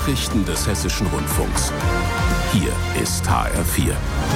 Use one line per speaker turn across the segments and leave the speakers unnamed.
Nachrichten des Hessischen Rundfunks. Hier ist HR4.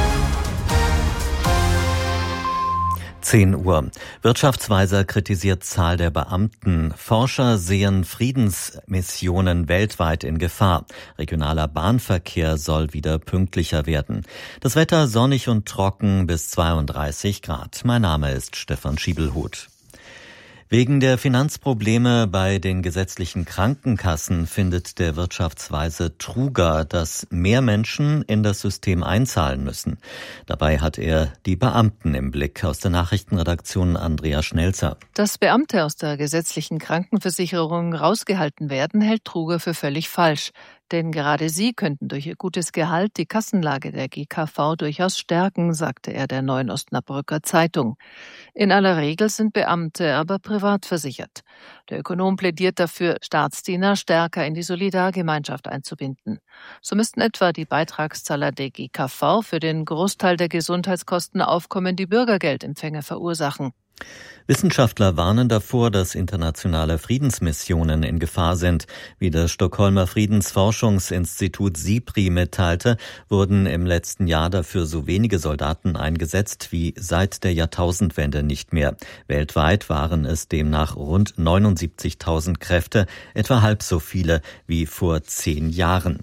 10 Uhr. Wirtschaftsweiser kritisiert Zahl der Beamten. Forscher sehen Friedensmissionen weltweit in Gefahr. Regionaler Bahnverkehr soll wieder pünktlicher werden. Das Wetter sonnig und trocken bis 32 Grad. Mein Name ist Stefan Schiebelhut. Wegen der Finanzprobleme bei den gesetzlichen Krankenkassen findet der Wirtschaftsweise Truger, dass mehr Menschen in das System einzahlen müssen. Dabei hat er die Beamten im Blick. Aus der Nachrichtenredaktion Andrea Schnelzer.
Dass Beamte aus der gesetzlichen Krankenversicherung rausgehalten werden, hält Truger für völlig falsch. Denn gerade sie könnten durch ihr gutes Gehalt die Kassenlage der GKV durchaus stärken, sagte er der Neuen Osnabrücker Zeitung. In aller Regel sind Beamte aber privat versichert. Der Ökonom plädiert dafür, Staatsdiener stärker in die Solidargemeinschaft einzubinden. So müssten etwa die Beitragszahler der GKV für den Großteil der Gesundheitskosten aufkommende Bürgergeldempfänger verursachen.
Wissenschaftler warnen davor, dass internationale Friedensmissionen in Gefahr sind. Wie das Stockholmer Friedensforschungsinstitut SIPRI mitteilte, wurden im letzten Jahr dafür so wenige Soldaten eingesetzt wie seit der Jahrtausendwende nicht mehr. Weltweit waren es demnach rund 79.000 Kräfte, etwa halb so viele wie vor 10 Jahren.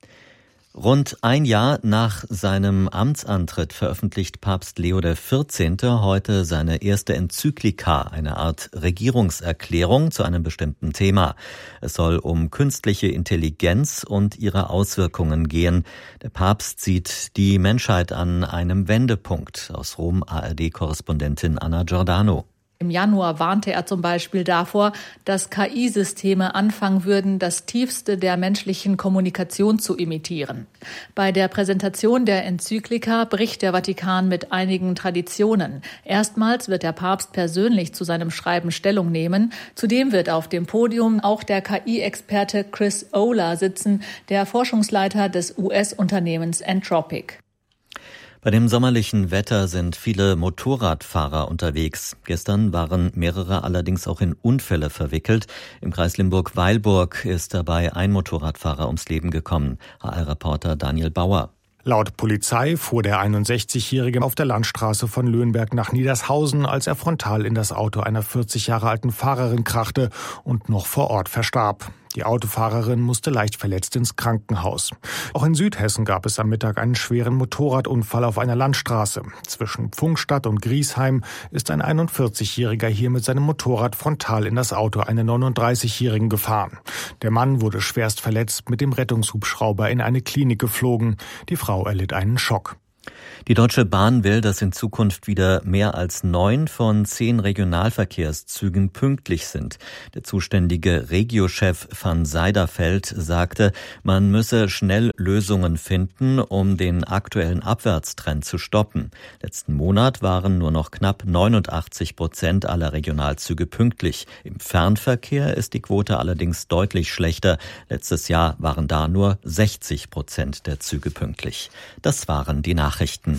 Rund ein Jahr nach seinem Amtsantritt veröffentlicht Papst Leo XIV. Heute seine erste Enzyklika, eine Art Regierungserklärung zu einem bestimmten Thema. Es soll um künstliche Intelligenz und ihre Auswirkungen gehen. Der Papst sieht die Menschheit an einem Wendepunkt. Aus Rom ARD-Korrespondentin Anna Giordano.
Im Januar warnte er zum Beispiel davor, dass KI-Systeme anfangen würden, das Tiefste der menschlichen Kommunikation zu imitieren. Bei der Präsentation der Enzyklika bricht der Vatikan mit einigen Traditionen. Erstmals wird der Papst persönlich zu seinem Schreiben Stellung nehmen. Zudem wird auf dem Podium auch der KI-Experte Chris Olah sitzen, der Forschungsleiter des US-Unternehmens Anthropic.
Bei dem sommerlichen Wetter sind viele Motorradfahrer unterwegs. Gestern waren mehrere allerdings auch in Unfälle verwickelt. Im Kreis Limburg-Weilburg ist dabei ein Motorradfahrer ums Leben gekommen. HR-Reporter Daniel Bauer.
Laut Polizei fuhr der 61-Jährige auf der Landstraße von Löhnberg nach Niedershausen, als er frontal in das Auto einer 40 Jahre alten Fahrerin krachte und noch vor Ort verstarb. Die Autofahrerin musste leicht verletzt ins Krankenhaus. Auch in Südhessen gab es am Mittag einen schweren Motorradunfall auf einer Landstraße. Zwischen Pfungstadt und Griesheim ist ein 41-Jähriger hier mit seinem Motorrad frontal in das Auto einer 39-Jährigen gefahren. Der Mann wurde schwerst verletzt, mit dem Rettungshubschrauber in eine Klinik geflogen. Die Frau erlitt einen Schock.
Die Deutsche Bahn will, dass in Zukunft wieder mehr als 9 von 10 Regionalverkehrszügen pünktlich sind. Der zuständige Regio-Chef van Seiderfeld sagte, man müsse schnell Lösungen finden, um den aktuellen Abwärtstrend zu stoppen. Letzten Monat waren nur noch knapp 89% aller Regionalzüge pünktlich. Im Fernverkehr ist die Quote allerdings deutlich schlechter. Letztes Jahr waren da nur 60% der Züge pünktlich. Das waren die Nachrichten.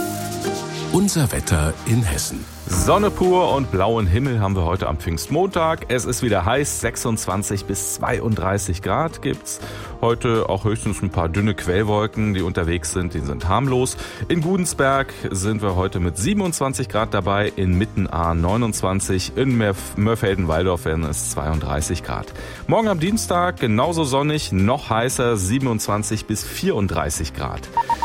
Unser Wetter in Hessen.
Sonne pur und blauen Himmel haben wir heute am Pfingstmontag. Es ist wieder heiß, 26 bis 32 Grad gibt's. Heute auch höchstens ein paar dünne Quellwolken, die unterwegs sind, die sind harmlos. In Gudensberg sind wir heute mit 27 Grad dabei, in Mittenahr 29, in Mörfelden-Walldorf werden es 32 Grad. Morgen am Dienstag genauso sonnig, noch heißer, 27 bis 34 Grad.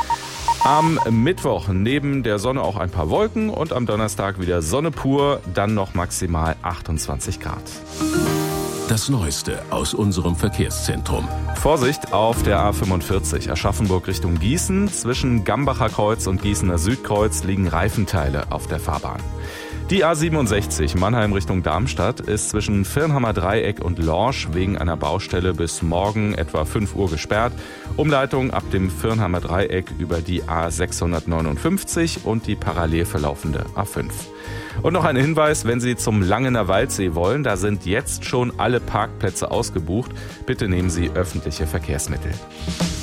Am Mittwoch neben der Sonne auch ein paar Wolken und am Donnerstag wieder Sonne pur, dann noch maximal 28 Grad.
Das Neueste aus unserem Verkehrszentrum.
Vorsicht auf der A45 Aschaffenburg Richtung Gießen. Zwischen Gambacher Kreuz und Gießener Südkreuz liegen Reifenteile auf der Fahrbahn. Die A67 Mannheim Richtung Darmstadt ist zwischen Firnhammer Dreieck und Lorsch wegen einer Baustelle bis morgen etwa 5 Uhr gesperrt. Umleitung ab dem Firnhammer Dreieck über die A659 und die parallel verlaufende A5. Und noch ein Hinweis, wenn Sie zum Langener Waldsee wollen, da sind jetzt schon alle Parkplätze ausgebucht. Bitte nehmen Sie öffentliche Verkehrsmittel.